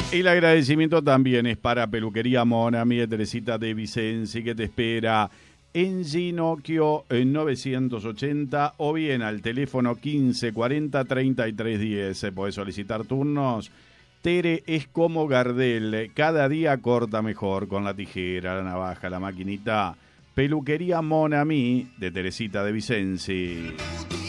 El agradecimiento también es para Peluquería Monami de Teresita de Vicenzi, que te espera en Ginocchio en 980 o bien al teléfono 1540 3310. Podés solicitar turnos. Tere es como Gardel, cada día corta mejor con la tijera, la navaja, la maquinita. Peluquería Monami de Teresita de Vicenzi.